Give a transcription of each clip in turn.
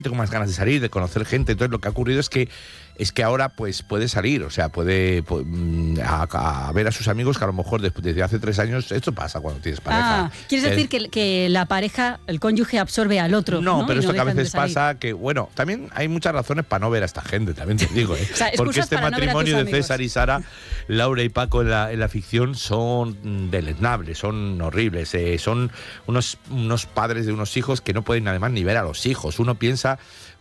tengo más ganas de salir, de conocer gente. Entonces lo que ha ocurrido es que ahora pues puede salir, o sea, puede a ver a sus amigos que a lo mejor desde hace 3 años, esto pasa cuando tienes pareja. ¿Quieres decir que la pareja, el cónyuge absorbe al otro? No, pero esto que a veces pasa que, bueno, también hay muchas razones para no ver a esta gente, también te digo, o sea, porque este matrimonio no de César y Sara, Laura y Paco en la ficción son deleznables, son horribles, son unos padres de unos hijos que no pueden además ni ver a los hijos. Uno piensa,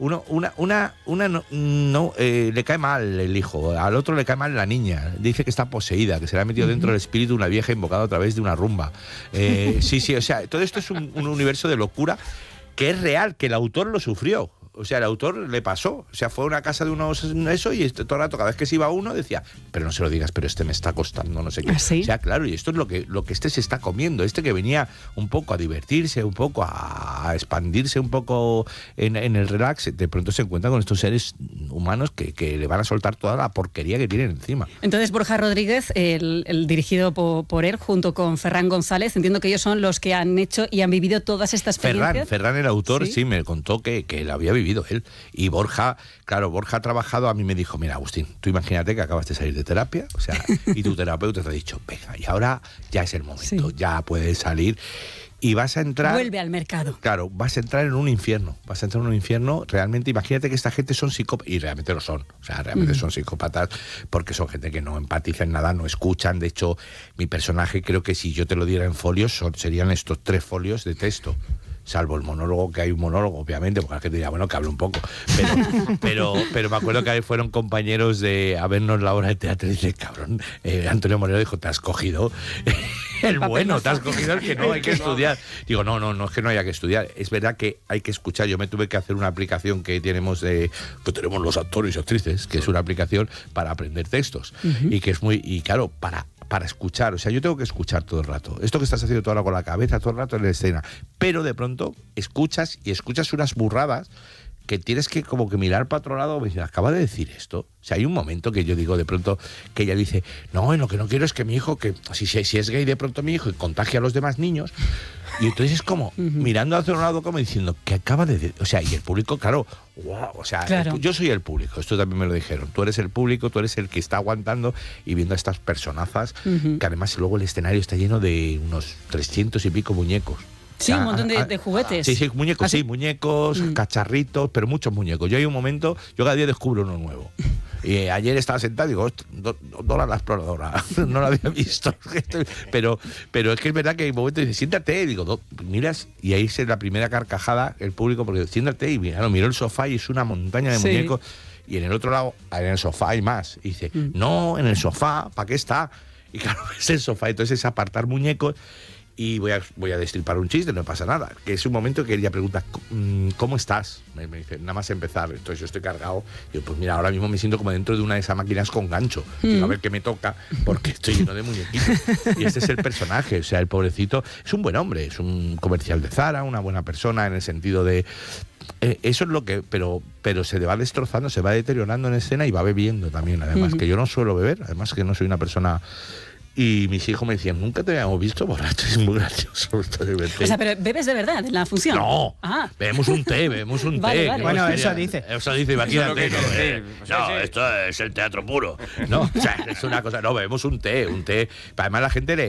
le cae mal el hijo, al otro le cae mal la niña, dice que está poseída, que se le ha metido dentro del espíritu una vieja invocada a través de una rumba. Sí, o sea, todo esto es un universo de locura que es real, que el autor lo sufrió. O sea, el autor le pasó. O sea, fue a una casa de unos eso y todo el rato, cada vez que se iba uno, decía, pero no se lo digas, pero me está costando, no sé qué. ¿Sí? O sea, claro, y esto es lo que se está comiendo. Que venía un poco a divertirse, un poco a expandirse un poco en el relax, de pronto se encuentra con estos seres humanos que le van a soltar toda la porquería que tienen encima. Entonces, Borja Rodríguez, el dirigido por él, junto con Ferran González, entiendo que ellos son los que han hecho y han vivido todas estas experiencias. Ferran, el autor, sí me contó que él había vivido él. Y Borja ha trabajado, a mí me dijo, mira, Agustín, tú imagínate que acabas de salir de terapia, o sea, y tu terapeuta te ha dicho, venga, y ahora ya es el momento, ya puedes salir y vas a entrar... Vuelve al mercado. Claro, vas a entrar en un infierno, realmente. Imagínate que esta gente son psicópatas, y realmente lo son, o sea, realmente son psicópatas, porque son gente que no empatiza en nada, no escuchan. De hecho, mi personaje, creo que si yo te lo diera en folios, serían estos 3 folios de texto. Salvo el monólogo, que hay un monólogo, obviamente, porque la gente dirá, bueno, que hable un poco. Pero me acuerdo que fueron compañeros a vernos la obra de teatro y dice, cabrón, Antonio Moreno dijo, te has cogido el bueno, te has cogido el que no hay que estudiar. Digo, no es que no haya que estudiar, es verdad que hay que escuchar. Yo me tuve que hacer una aplicación que tenemos los actores y actrices, que es una aplicación para aprender textos, y que es claro, para escuchar, o sea, yo tengo que escuchar todo el rato. Esto que estás haciendo tú ahora con la cabeza, todo el rato en la escena. Pero de pronto escuchas unas burradas que tienes que como que mirar para otro lado y decir, acaba de decir esto. O sea, hay un momento que yo digo de pronto que ella dice, no, lo que no quiero es que mi hijo, que si es gay de pronto mi hijo y contagia a los demás niños. Y entonces es como mirando hacia un lado como diciendo, que acaba de decir? O sea, y el público, claro, wow, o sea, claro. Yo soy el público, esto también me lo dijeron. Tú eres el público, tú eres el que está aguantando y viendo a estas personazas, que además luego el escenario está lleno de unos 300 y pico muñecos. Sí, un montón de juguetes. Sí, muñecos, muñecos, cacharritos, pero muchos muñecos. Yo hay un momento, yo cada día descubro uno nuevo. Y ayer estaba sentado y digo, Dora la exploradora, no la había visto. Pero es que es verdad que hay momentos y dice, siéntate, y digo, miras, y ahí es la primera carcajada, el público, porque siéntate, y miro el sofá y es una montaña de muñecos, y en el otro lado, en el sofá hay más. Y dice, no, en el sofá, ¿para qué está? Y claro, es el sofá, entonces es apartar muñecos. Y voy a destripar un chiste, no pasa nada. Que es un momento que ella pregunta, ¿cómo estás? Me dice, nada más empezar. Entonces yo estoy cargado. Y yo, pues mira, ahora mismo me siento como dentro de una de esas máquinas con gancho. Digo, a ver qué me toca, porque estoy lleno de muñequitos. Y este es el personaje. O sea, el pobrecito es un buen hombre. Es un comercial de Zara, una buena persona en el sentido de... eso es lo que... Pero se va destrozando, se va deteriorando en escena y va bebiendo también. Además, que yo no suelo beber. Además, que no soy una persona... Y mis hijos me decían, nunca te habíamos visto borracho, es muy gracioso. O sea, pero ¿bebes de verdad en la función? No, bebemos un té. Vale. Bueno, eso dice, imagínate. No, esto es el teatro puro. No, o sea, es una cosa, no, bebemos un té. Además la gente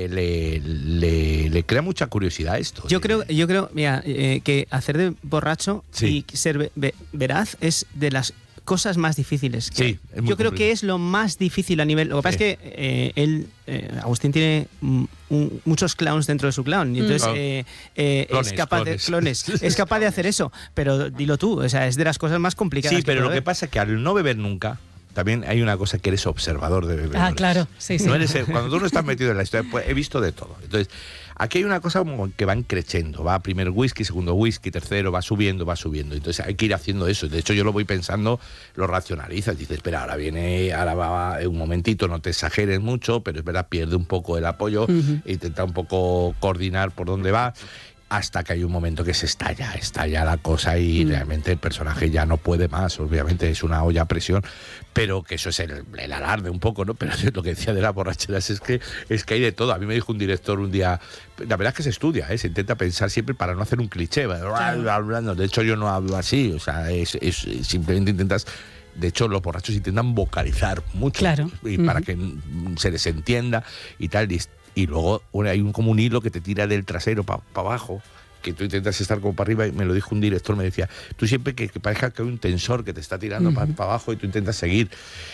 le crea mucha curiosidad esto. Yo creo, mira, que hacer de borracho y ser veraz es de las cosas más difíciles. Yo creo que es lo más difícil a nivel... Lo que pasa es que Agustín tiene muchos clowns dentro de su clown. Y entonces es capaz de clones. Es capaz de hacer eso. Pero dilo tú, o sea, es de las cosas más complicadas. Sí, pero lo que pasa es que al no beber nunca, también hay una cosa que eres observador de bebedores. Ah, claro, sí. No eres, cuando tú no estás metido en la historia, pues he visto de todo. Entonces, aquí hay una cosa como que van creciendo. Va primer whisky, segundo whisky, tercero, va subiendo. Entonces hay que ir haciendo eso. De hecho, yo lo voy pensando, lo racionalizas. Dices, espera, ahora va un momentito, no te exageres mucho, pero es verdad, pierde un poco el apoyo, intenta un poco coordinar por dónde va. hasta que hay un momento que se estalla la cosa y realmente el personaje ya no puede más. Obviamente es una olla a presión, pero que eso es el alarde un poco, ¿no? Pero lo que decía de las borracheras es que hay de todo. A mí me dijo un director un día, la verdad es que se estudia, se intenta pensar siempre para no hacer un cliché. Claro. De hecho, yo no hablo así, o sea, simplemente intentas. De hecho, los borrachos intentan vocalizar mucho, claro, y para que se les entienda y tal. Y luego hay como un hilo que te tira del trasero para abajo, que tú intentas estar como para arriba, y me lo dijo un director, me decía, tú siempre que parezca que hay un tensor que te está tirando para abajo y tú intentas seguir.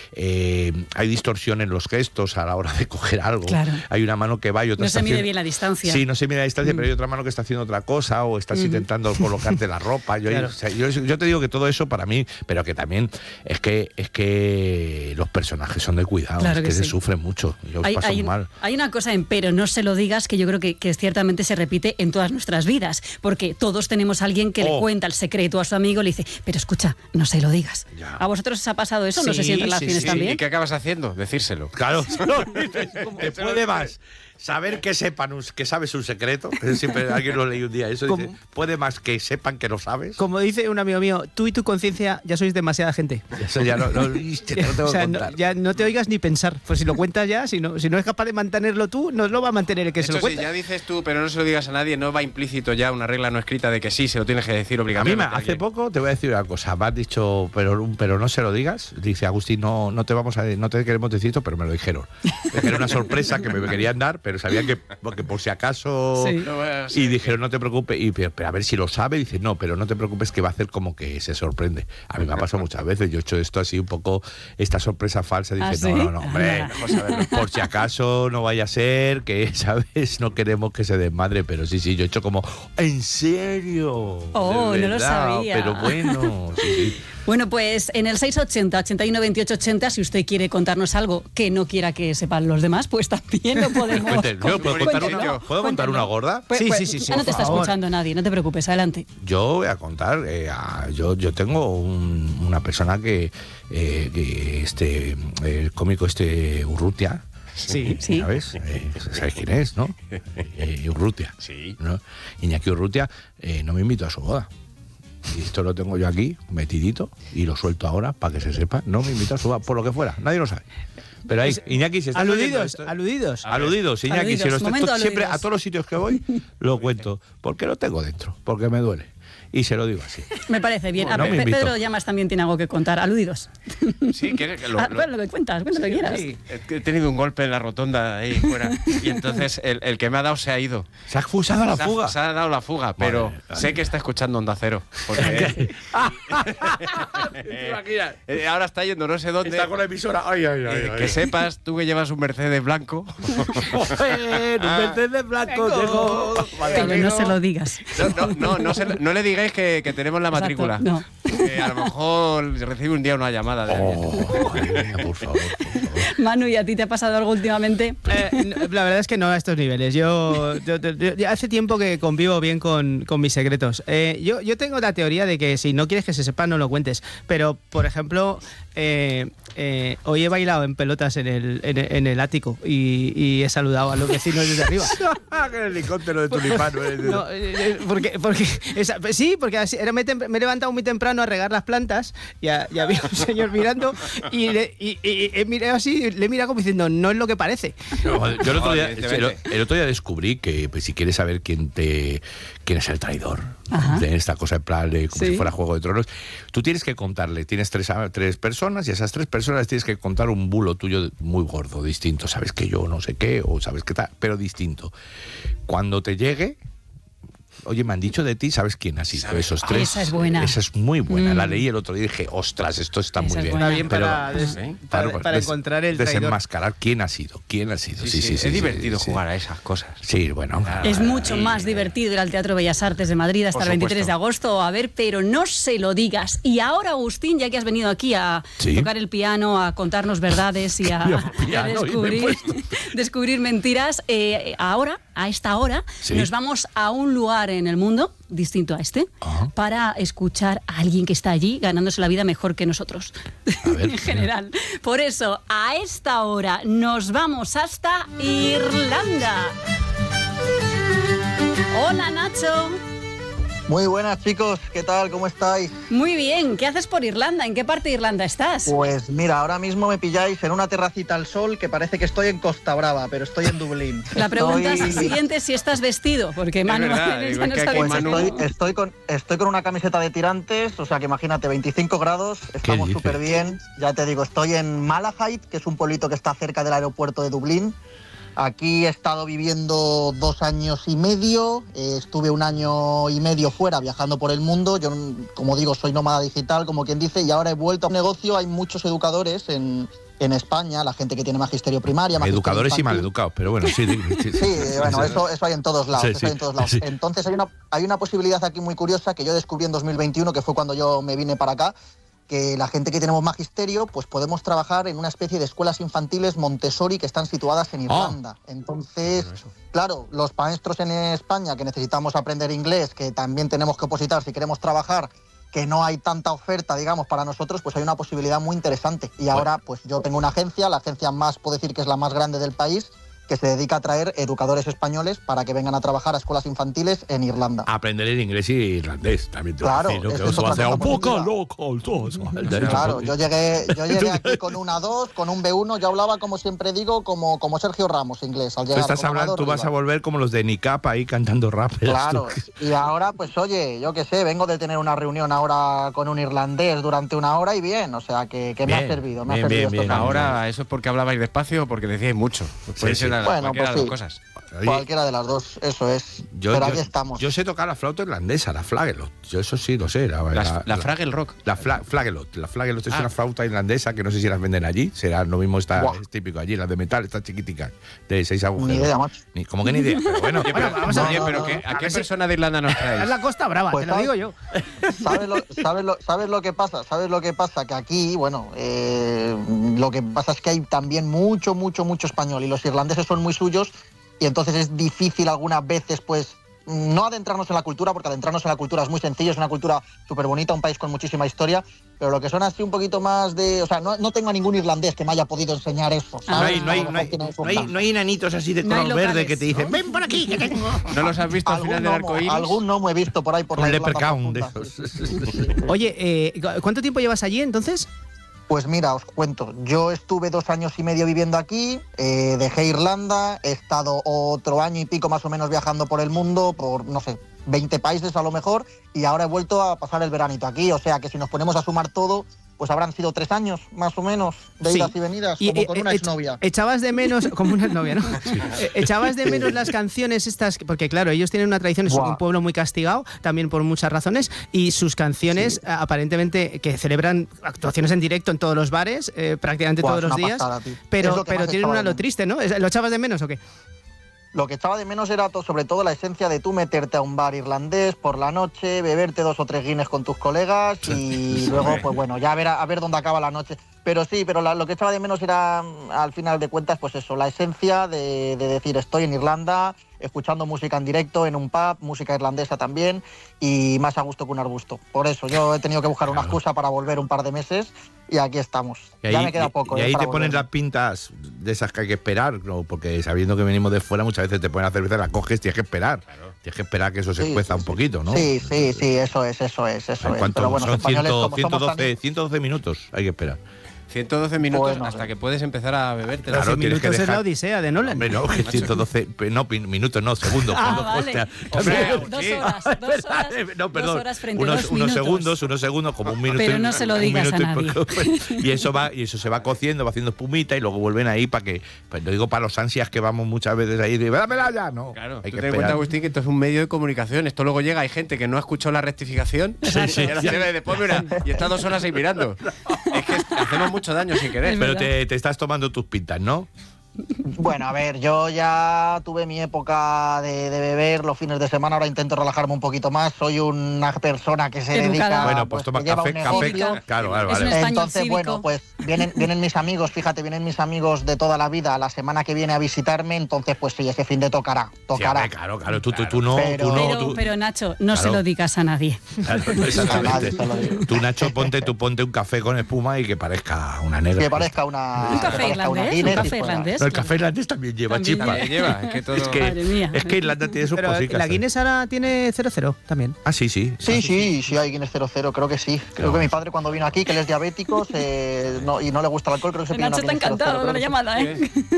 Hay distorsión en los gestos a la hora de coger algo. Claro. Hay una mano que va y otra no se mide bien la distancia. Sí, no se mide la distancia, pero hay otra mano que está haciendo otra cosa, o estás intentando colocarte la ropa. Yo te digo que todo eso para mí, pero que también es que los personajes son de cuidado, claro, es que se sufren mucho. Yo paso mal. Hay una cosa en pero no se lo digas que yo creo que ciertamente se repite en todas nuestras vidas, porque todos tenemos a alguien que le cuenta el secreto a su amigo, le dice, pero escucha, no se lo digas. Ya. ¿A vosotros os ha pasado eso? Sí, no sé si en relaciones también. ¿Y qué acabas haciendo? Decírselo. Claro. Te puede más saber que sepan que sabes un secreto. Siempre alguien lo leí un día. Eso dice, puede más que sepan que lo sabes. Como dice un amigo mío, tú y tu conciencia ya sois demasiada gente. Eso ya no tengo o sea, que contar. Ya no te oigas ni pensar. Pues si lo cuentas ya, si no es capaz de mantenerlo tú, no lo va a mantener el que se lo cuenta. Si ya dices tú, pero no se lo digas a nadie, no va implícito ya una regla no escrita de que sí, se lo tienes que decir obligadamente. A mí hace poco te voy a decir una cosa. Me has dicho, pero no se lo digas. Dice Agustín, no te queremos decir esto, pero me lo dijeron. Era una sorpresa que me querían dar, pero sabían que por si acaso. Sí. Y dijeron, no te preocupes. Pero a ver si lo sabe. Dice, no, pero no te preocupes, que va a hacer como que se sorprende. A mí me ha pasado muchas veces. Yo he hecho esto así un poco, esta sorpresa falsa. Dije, ¿sí? No, hombre, mejor saberlo. Por si acaso no vaya a ser que, ¿sabes? No queremos que se desmadre. Pero sí, yo he hecho como, ¿en serio? Oh, no lo sabía. Pero bueno, sí. Bueno, pues en el 680 81 28 80, si usted quiere contarnos algo que no quiera que sepan los demás, pues también lo podemos. ¿Puedo contar una gorda? Sí. No te está escuchando nadie, no te preocupes, adelante. Yo voy a contar, yo tengo una persona que el cómico Urrutia. Sí. ¿Sabes? ¿Sabes quién es, no? Urrutia. Sí. ¿No? Iñaki Urrutia no me invitó a su boda. Y esto lo tengo yo aquí, metidito, y lo suelto ahora para que se sepa. No me invitó a su boda, por lo que fuera, nadie lo sabe. Pero ahí, Iñaki, si está aludidos, Iñaki, si siempre a todos los sitios que voy lo cuento, porque lo tengo dentro, porque me duele. Y se lo digo así. Me parece bien. Bueno, Pedro Llamas también tiene algo que contar. Aludidos. Sí, ¿quieres que bueno, lo que cuentas, cuenta lo que quieras. Sí, he tenido un golpe en la rotonda ahí fuera. Y entonces el que me ha dado se ha ido. Se ha expulsado la fuga. Se ha dado la fuga, pero sé que está escuchando Onda Cero. Porque ahora está yendo no sé dónde. Está con la emisora. Ay. Que sepas, tú que llevas un Mercedes blanco. Un Mercedes blanco. Pero no se lo digas. No le digáis que tenemos la matrícula. No. A lo mejor recibe un día una llamada de alguien. Por favor. Manu, ¿y a ti te ha pasado algo últimamente? La verdad es que no a estos niveles. Yo hace tiempo que convivo bien con mis secretos. Yo tengo la teoría de que si no quieres que se sepa, no lo cuentes. Pero, por ejemplo, hoy he bailado en pelotas en el ático y he saludado a los vecinos desde arriba. El helicóptero de tulipán. No, porque me he levantado muy temprano a regar las plantas y había un señor mirando y he mirado así, le he mirado como diciendo, no es lo que parece. No, yo el otro día descubrí que pues, si quieres saber quién es el traidor, de esta cosa en plan de como si fuera Juego de Tronos, tú tienes que contarle, tienes tres personas y a esas tres personas tienes que contar un bulo tuyo muy gordo, distinto. Sabes que yo no sé qué, o sabes qué tal, pero distinto. Cuando te llegue, oye, me han dicho de ti, ¿sabes quién ha sido? Esos tres. Esa es buena. Esa es muy buena. La leí el otro día y dije, ostras, esto está muy bien. Está bien para encontrar el traidor. Desenmascarar quién ha sido. Sí, es divertido jugar a esas cosas. Sí, bueno. Es mucho más divertido ir al Teatro Bellas Artes de Madrid hasta el 23 de agosto a ver, pero no se lo digas. Y ahora, Agustín, ya que has venido aquí a tocar el piano, a contarnos verdades y a descubrir mentiras, ahora, a esta hora, nos vamos a un lugar en el mundo distinto a este para escuchar a alguien que está allí ganándose la vida mejor que nosotros en general. Por eso, a esta hora nos vamos hasta Irlanda. Hola, Nacho. Muy buenas, chicos, ¿qué tal? ¿Cómo estáis? Muy bien, ¿qué haces por Irlanda? ¿En qué parte de Irlanda estás? Pues mira, ahora mismo me pilláis en una terracita al sol que parece que estoy en Costa Brava, pero estoy en Dublín. La pregunta siguiente es si estás vestido, porque Manu estoy con una camiseta de tirantes, o sea que imagínate, 25 grados, estamos súper bien. Ya te digo, estoy en Malahide, que es un pueblito que está cerca del aeropuerto de Dublín. Aquí he estado viviendo 2 años y medio, estuve 1 año y medio fuera viajando por el mundo. Yo, como digo, soy nómada digital, como quien dice, y ahora he vuelto a un negocio. Hay muchos educadores en España, la gente que tiene magisterio primaria. Educadores magisterio y maleducados, pero bueno, sí. Bueno, eso hay en todos lados. Sí, hay en todos lados. Sí. Entonces hay una posibilidad aquí muy curiosa que yo descubrí en 2021, que fue cuando yo me vine para acá, que la gente que tenemos magisterio, pues podemos trabajar en una especie de escuelas infantiles Montessori que están situadas en Irlanda. Entonces, claro, los maestros en España que necesitamos aprender inglés, que también tenemos que opositar si queremos trabajar, que no hay tanta oferta, digamos, para nosotros, pues hay una posibilidad muy interesante. Y ahora, pues yo tengo una agencia, la agencia más, puedo decir que es la más grande del país, que se dedica a traer educadores españoles para que vengan a trabajar a escuelas infantiles en Irlanda. Aprender el inglés y irlandés también. Claro, eso va a ser un poco loco. Claro, yo llegué aquí con un A2, con un B1, yo hablaba, como siempre digo, como Sergio Ramos, inglés. Al llegar, tú vas a volver como los de Nicap ahí cantando rap. Claro, y ahora, pues oye, yo qué sé, vengo de tener una reunión ahora con un irlandés durante 1 hora y bien, o sea, que me ha servido. Bien. Ahora, ¿eso es porque hablabais despacio o porque decíais mucho? Puede ser bueno, cualquiera pues de las cosas. Cualquiera de las dos, eso es. Pero aquí estamos. Yo sé tocar la flauta irlandesa, la flagelot. Yo eso sí lo sé. La Fraggle Rock. La flagelot. La flagelot es una flauta irlandesa que no sé si las venden allí. Será lo mismo, es típico allí, las de metal, estas chiquiticas, de 6 agujeros. Ni idea, macho. ¿Cómo que ni idea? Pero bueno, vamos a ver. ¿A qué persona de Irlanda nos traéis? Es la Costa Brava, pues te lo digo yo. ¿Sabes lo que pasa? ¿Sabes lo que pasa? Que aquí, bueno, lo que pasa es que hay también mucho español y los irlandeses son muy suyos y entonces es difícil algunas veces, pues, no adentrarnos en la cultura, porque adentrarnos en la cultura es muy sencillo, es una cultura súper bonita, un país con muchísima historia, pero lo que son así un poquito más de... O sea, no tengo a ningún irlandés que me haya podido enseñar eso, ¿sabes? No hay enanitos así de color verde que te dicen, ven por aquí, que tengo... ¿No los has visto al final del arcoíris? Algún no me he visto por ahí por la Irlanda. De esos. Oye, ¿cuánto tiempo llevas allí entonces? Pues mira, os cuento, yo estuve 2 años y medio viviendo aquí, dejé Irlanda, he estado otro año y pico más o menos viajando por el mundo, por, no sé, 20 países a lo mejor, y ahora he vuelto a pasar el veranito aquí, o sea que si nos ponemos a sumar todo, pues habrán sido 3 años, más o menos, de idas y venidas, como con una exnovia. Echabas de menos, como una exnovia, ¿no? Echabas de menos las canciones estas, porque claro, ellos tienen una tradición, es un pueblo muy castigado, también por muchas razones, y sus canciones aparentemente que celebran actuaciones en directo en todos los bares, prácticamente todos los días, pero tienen un halo triste, ¿no? ¿Lo echabas de menos o qué? Lo que echaba de menos era sobre todo la esencia de tú meterte a un bar irlandés por la noche, beberte 2 o 3 Guinness con tus colegas y luego, pues bueno, ya a ver dónde acaba la noche. Pero sí, lo que echaba de menos era, al final de cuentas, pues eso, la esencia de decir estoy en Irlanda, escuchando música en directo en un pub, música irlandesa también, y más a gusto que un arbusto. Por eso, yo he tenido que buscar una excusa para volver un par de meses y aquí estamos. Y ahí, ya me queda poco. Y ahí te ponen las pintas de esas que hay que esperar, ¿no? Porque sabiendo que venimos de fuera, muchas veces te ponen la cerveza, la coges, tienes que esperar. Claro. Tienes que esperar que eso se cueza un poquito, ¿no? Sí, eso es. Pero bueno, son 112 minutos, hay que esperar. 112 minutos hasta que puedes empezar a beberte. Claro, 12 minutos es la odisea de Nolan. Hombre, no, que 112, minutos, no, segundos. Vale. Hombre, 2 horas. No, perdón. 2 horas frente a 2 minutos. unos segundos, como un minuto. Pero no se lo digas a nadie. Y eso se va cociendo, va haciendo espumita y luego vuelven ahí para que, pues lo digo para los ansias que vamos muchas veces ahí, de dámela ya, no. Claro, hay que ten en cuenta, Agustín, que esto es un medio de comunicación. Esto luego llega, hay gente que no ha escuchado la rectificación y después mira, y está 2 horas ahí mirando. Es que hacemos mucho daño sin querer. Pero te estás tomando tus pintas, ¿no? Bueno, a ver, yo ya tuve mi época de beber los fines de semana, ahora intento relajarme un poquito más. Soy una persona que se dedica... Bueno, pues toma café, claro, vale. Entonces, bueno, pues vienen mis amigos, fíjate, vienen mis amigos de toda la vida la semana que viene a visitarme, entonces pues sí, ese fin de tocará. Sí, claro, tú no. Pero Nacho, no se lo digas a nadie. Claro, exactamente. Tú, Nacho, ponte un café con espuma y que parezca una negra. Que parezca una... Un café irlandés. El café irlandés también lleva chispa. Es que todo... Madre mía. Es que Irlanda tiene sus Pero cositas. la Guinness ahora tiene 0,0 también. Ah, sí. Sí, hay Guinness 00, creo que sí. Creo que mi padre cuando vino aquí, que él es diabético y no le gusta el alcohol, creo que se pidió una Nacho está Guinness 00, encantado creo con la que sí. llamada, ¿eh?